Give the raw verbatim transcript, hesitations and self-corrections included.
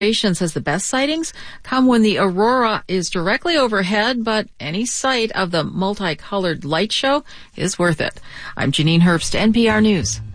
says the best sightings come when the aurora is directly overhead, but any sight of the multicolored light show is worth it. I'm Janine Herbst, N P R News.